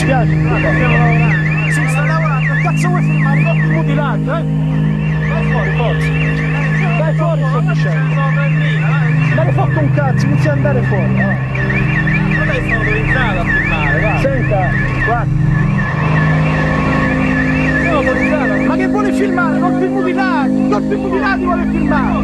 dispiace. Stiamo lavorando. Sì, sta lavorando, che cazzo vuoi filmare? Corpi mutilati, Vai fuori, forza. Dai fuori, sto dicendo. Sono per lì, Ma hai fatto un cazzo, inizia ad andare fuori. non è stato autorizzato a filmare, va. Senta, guarda. Sono autorizzato. Ma che vuole filmare? Corpi mutilati vuole filmare.